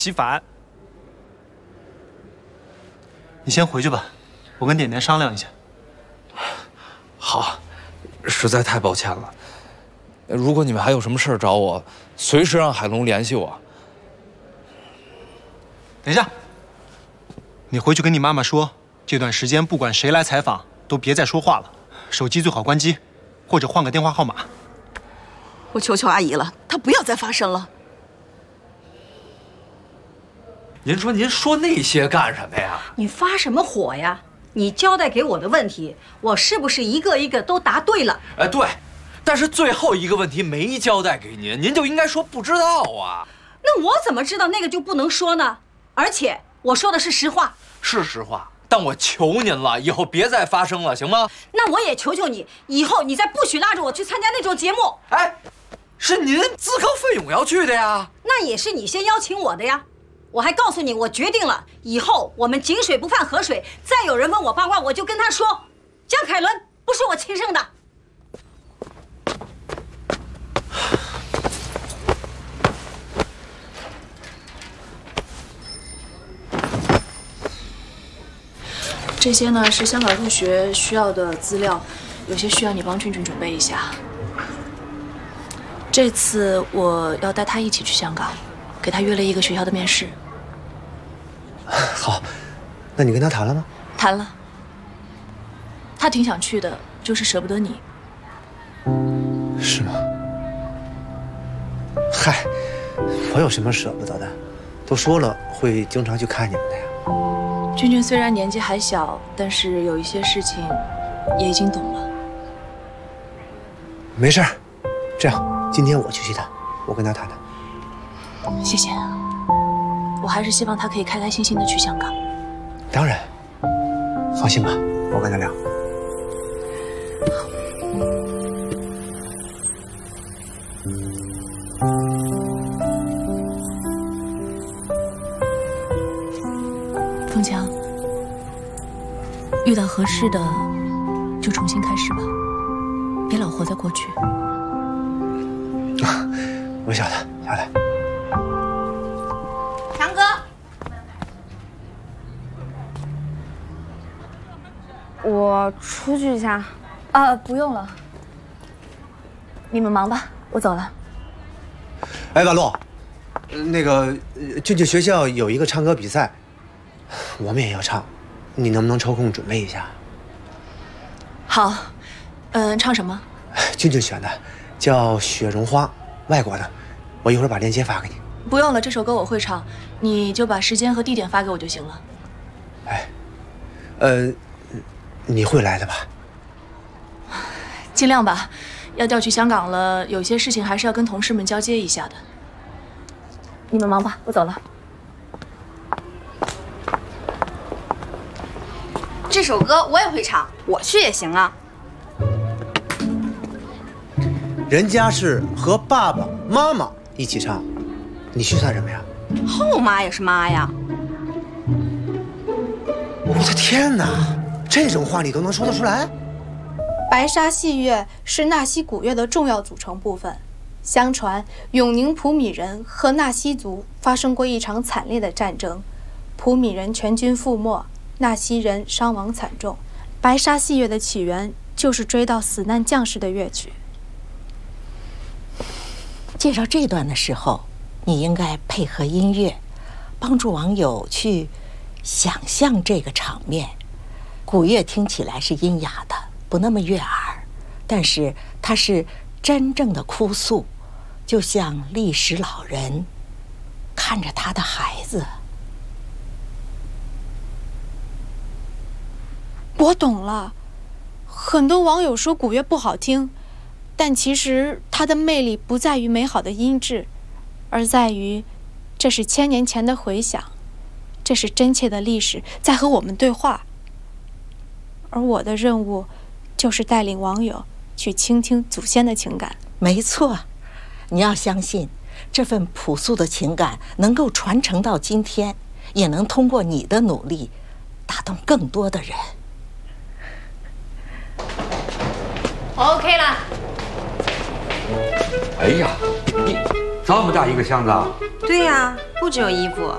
其烦。你先回去吧，我跟点点商量一下。 好，实在太抱歉了。如果你们还有什么事儿找我，随时让海龙联系我。 等一下，你回去跟你妈妈说，这段时间不管谁来采访，都别再说话了，手机最好关机，或者换个电话号码。 我求求阿姨了，她不要再发声了。 您说那些干什么呀？ 你发什么火呀？你交代给我的问题，我是不是一个一个都答对了？ 哎，对，但是最后一个问题没交代给您，您就应该说不知道啊。 那我怎么知道那个就不能说呢？而且我说的是实话。 是实话，但我求您了，以后别再发生了，行吗？ 那我也求求你，以后你再不许拉着我去参加那种节目。 哎，是您自告奋勇要去的呀？ 那也是你先邀请我的呀。我还告诉你，我决定了，以后我们井水不犯河水。再有人问我八卦，我就跟他说，江凯伦不是我亲生的。 这些呢是香港入学需要的资料，有些需要你帮俊俊准备一下。这次我要带他一起去香港，给他约了一个学校的面试。 好，那你跟他谈了吗？ 谈了，他挺想去的，就是舍不得你。 是吗？嗨，我有什么舍不得的？都说了会经常去看你们的呀。 俊俊虽然年纪还小，但是有一些事情也已经懂了。 没事儿，这样今天我去接他，我跟他谈谈。 谢谢。我还是希望他可以开开心心的去香港。 当然，放心吧，我跟他聊。 凤强，遇到合适的就重新开始吧，别老活在过去。 我晓得，下来。 强哥， 我出去一下。 不用了，你们忙吧，我走了。 哎，婉露，那个俊俊学校有一个唱歌比赛，我们也要唱，你能不能抽空准备一下？ 好，唱什么？ 俊俊选的，叫《雪绒花》，外国的，我一会儿把链接发给你。 不用了，这首歌我会唱，你就把时间和地点发给我就行了。 哎，你会来的吧？ 尽量吧，要调去香港了，有些事情还是要跟同事们交接一下的。你们忙吧，我走了。 这首歌我也会唱，我去也行啊。 人家是和爸爸妈妈一起唱，你去算什么呀？ 后妈也是妈呀！ 我的天哪，这种话你都能说得出来？ 白沙戏乐是纳西古乐的重要组成部分。相传，永宁普米人和纳西族发生过一场惨烈的战争，普米人全军覆没，纳西人伤亡惨重。白沙戏乐的起源就是追悼死难将士的乐曲。 介绍这段的时候，你应该配合音乐，帮助网友去想象这个场面。古乐听起来是阴哑的，不那么悦耳，但是它是真正的哭诉，就像历史老人看着他的孩子。 我懂了，很多网友说古乐不好听，但其实它的魅力不在于美好的音质，而在于这是1000年前的回响，这是真切的历史在和我们对话。而我的任务就是带领网友去倾听祖先的情感。 没错，你要相信这份朴素的情感能够传承到今天，也能通过你的努力打动更多的人。 OK 了。 哎呀，你这么大一个箱子啊？ 对呀，不只有衣服，